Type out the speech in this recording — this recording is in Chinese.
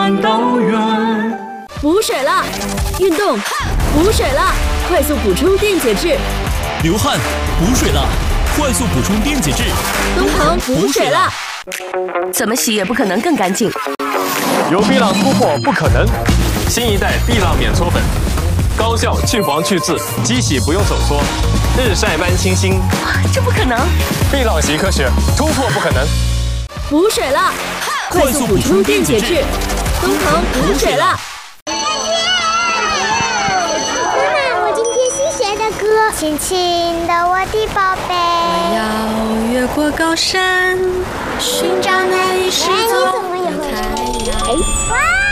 看到远。 补水了，运动，补水了，快速补充电解质。 流汗，补水了，快速补充电解质。 东鹏补水了， 怎么洗也不可能更干净。 有碧浪突破不可能，新一代碧浪免搓粉，高效去黄去渍，机洗不用手搓，日晒般清新。 这不可能！ 碧浪洗科学，突破不可能。 补水了，快速补充电解质。东鹏补水了。 亲亲的我的宝贝， 我要越过高山，寻找那一失踪的太阳。 哇！